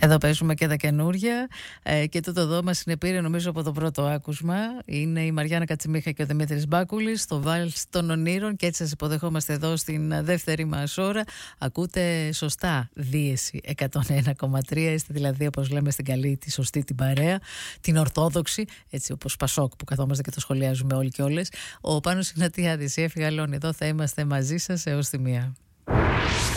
Εδώ παίζουμε και τα καινούρια και τούτο εδώ μας συνεπήρε νομίζω από το πρώτο άκουσμα. Είναι η Μαριάννα Κατσιμίχα και ο Δημήτρης Μπάκουλης στο Βάλς των Ονείρων και έτσι σας υποδεχόμαστε εδώ στην δεύτερη μας ώρα. Ακούτε σωστά Δίεση 101,3, είστε δηλαδή όπως λέμε στην καλή, τη σωστή την παρέα, την ορθόδοξη, έτσι όπως Πασόκ που καθόμαστε και το σχολιάζουμε όλοι και όλες. Ο Πάνος Ιγνατιάδης, η Έφη Γαλώνη, εδώ θα είμαστε μαζί σας έως τη 1.